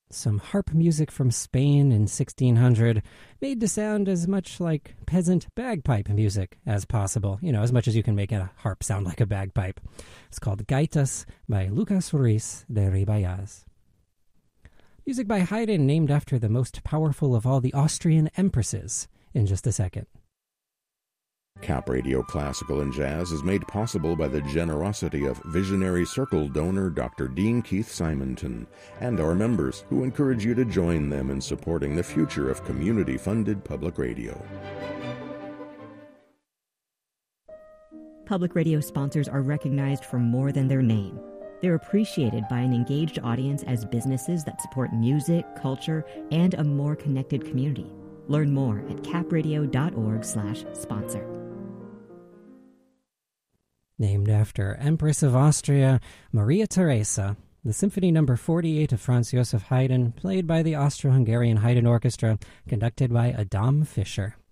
some harp music from Spain in 1600, made to sound as much like peasant bagpipe music as possible, as much as you can make a harp sound like a bagpipe. It's called Gaitas by Lucas Ruiz de Ribayaz. Music by Haydn named after the most powerful of all the Austrian empresses, in just a second. Cap Radio Classical and Jazz is made possible by the generosity of visionary Circle donor Dr. Dean Keith Simonton and our members, who encourage you to join them in supporting the future of community-funded public radio. Public radio sponsors are recognized for more than their name. They're appreciated by an engaged audience as businesses that support music, culture, and a more connected community. Learn more at capradio.org/sponsor. Named after Empress of Austria, Maria Theresa, the Symphony No. 48 of Franz Joseph Haydn, played by the Austro-Hungarian Haydn Orchestra, conducted by Adam Fischer.